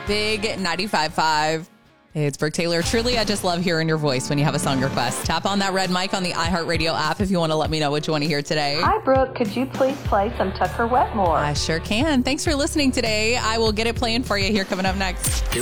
Big 95.5. Hey, it's Brooke Taylor. Truly, I just love hearing your voice when you have a song request. Tap on that red mic on the iHeartRadio app if you want to let me know what you want to hear today. Hi, Brooke. Could you please play some Tucker Wetmore? I sure can. Thanks for listening today. I will get it playing for you here coming up next.